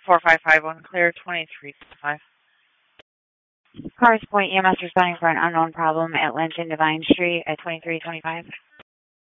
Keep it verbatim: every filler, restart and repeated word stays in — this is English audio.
four five five one, clear twenty-three five. Cars Point E M S responding for an unknown problem at Lynch and Divine Street at twenty-three twenty-five.